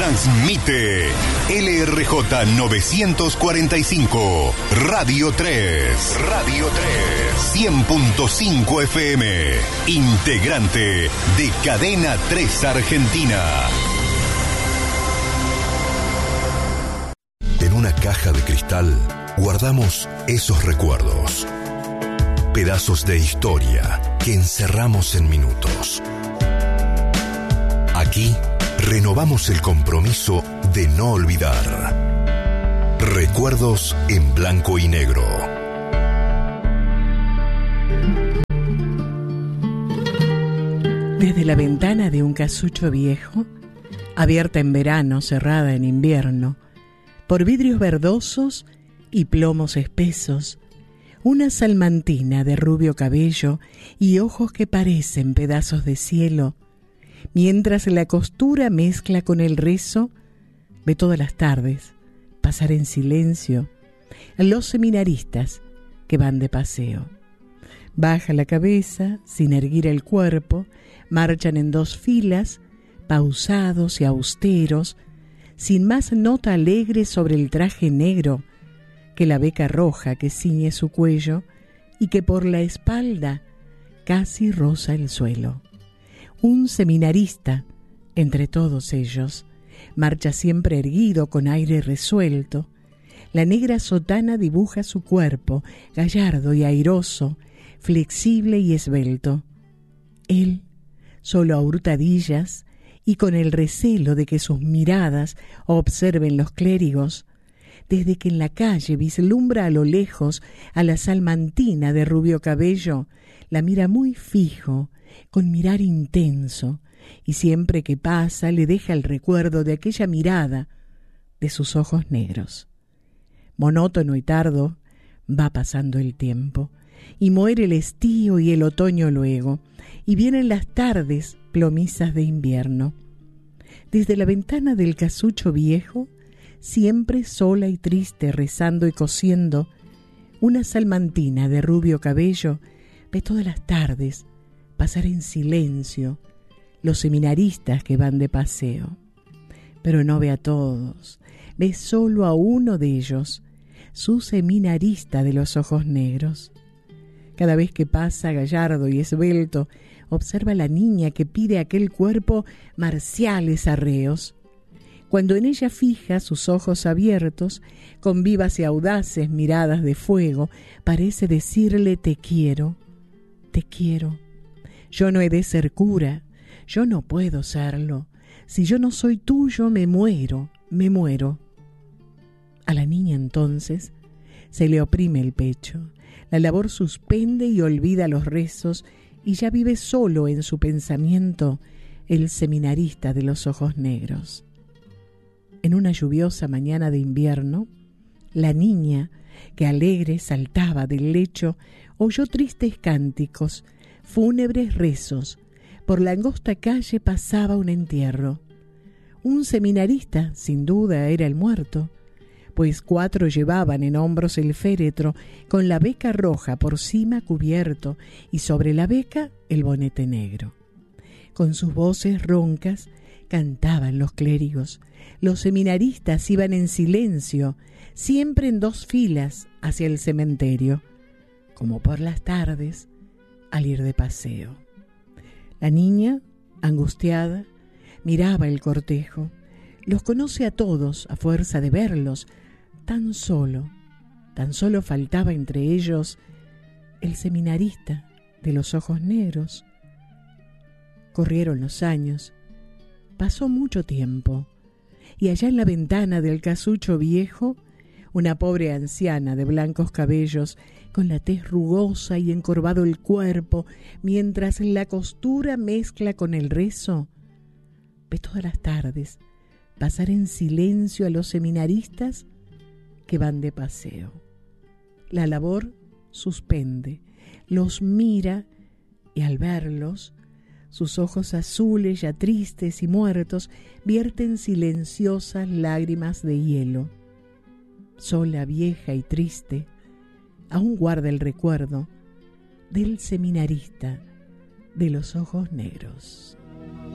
Transmite LRJ 945, Radio 3, 100.5 FM, integrante de Cadena 3 Argentina. En una caja de cristal guardamos esos recuerdos, pedazos de historia que encerramos en minutos. Aquí renovamos el compromiso de no olvidar. Recuerdos en blanco y negro. Desde la ventana de un casucho viejo, abierta en verano, cerrada en invierno, por vidrios verdosos y plomos espesos, una salmantina de rubio cabello y ojos que parecen pedazos de cielo, mientras la costura mezcla con el rezo, ve todas las tardes pasar en silencio a los seminaristas que van de paseo. Baja la cabeza, sin erguir el cuerpo, marchan en dos filas, pausados y austeros, sin más nota alegre sobre el traje negro que la beca roja que ciñe su cuello y que por la espalda casi roza el suelo. Un seminarista, entre todos ellos, marcha siempre erguido con aire resuelto. La negra sotana dibuja su cuerpo, gallardo y airoso, flexible y esbelto. Él, solo a hurtadillas y con el recelo de que sus miradas observen los clérigos, desde que en la calle vislumbra a lo lejos a la salmantina de rubio cabello, la mira muy fijo, con mirar intenso, y siempre que pasa le deja el recuerdo de aquella mirada, de sus ojos negros. Monótono y tardo va pasando el tiempo, y muere el estío y el otoño luego, y vienen las tardes plomizas de invierno. Desde la ventana del casucho viejo, siempre sola y triste, rezando y cosiendo, una salmantina de rubio cabello ve todas las tardes pasar en silencio los seminaristas que van de paseo. Pero no ve a todos, ve solo a uno de ellos, su seminarista de los ojos negros. Cada vez que pasa gallardo y esbelto, observa a la niña que pide a aquel cuerpo marciales arreos. Cuando en ella fija sus ojos abiertos, con vivas y audaces miradas de fuego, parece decirle: te quiero, te quiero. Yo no he de ser cura, yo no puedo serlo. Si yo no soy tuyo, me muero, me muero. A la niña entonces se le oprime el pecho, la labor suspende y olvida los rezos, y ya vive solo en su pensamiento el seminarista de los ojos negros. En una lluviosa mañana de invierno, la niña, que alegre saltaba del lecho, oyó tristes cánticos, fúnebres rezos. Por la angosta calle pasaba un entierro. Un seminarista, sin duda, era el muerto, pues 4 llevaban en hombros el féretro, con la beca roja por cima cubierto, y sobre la beca el bonete negro. Con sus voces roncas cantaban los clérigos. Los seminaristas iban en silencio, siempre en 2 filas, hacia el cementerio, como por las tardes, al ir de paseo. La niña, angustiada, miraba el cortejo. Los conoce a todos a fuerza de verlos. Tan solo faltaba entre ellos el seminarista de los ojos negros. Corrieron los años, pasó mucho tiempo, y allá en la ventana del casucho viejo, una pobre anciana de blancos cabellos, con la tez rugosa y encorvado el cuerpo, mientras la costura mezcla con el rezo, ve todas las tardes pasar en silencio a los seminaristas que van de paseo. La labor suspende, los mira, y al verlos, sus ojos azules, ya tristes y muertos, vierten silenciosas lágrimas de hielo. Sola, vieja y triste, aún guarda el recuerdo del seminarista de los ojos negros.